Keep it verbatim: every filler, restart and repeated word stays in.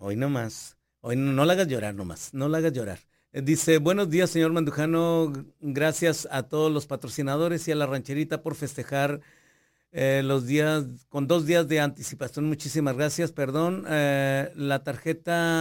Hoy no más. Hoy no, no la hagas llorar nomás. No la hagas llorar. Eh, Dice, buenos días, señor Mandujano. G- Gracias a todos los patrocinadores y a la rancherita por festejar eh, los días, con dos días de anticipación. Muchísimas gracias. Perdón, eh, la tarjeta